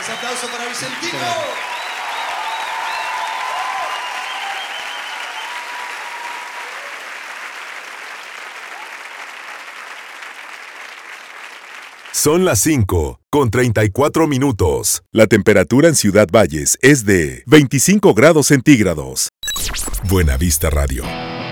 Ese aplauso para Vicentico. Son las 5:34. La temperatura en Ciudad Valles es de 25 grados centígrados. Buena Vista Radio.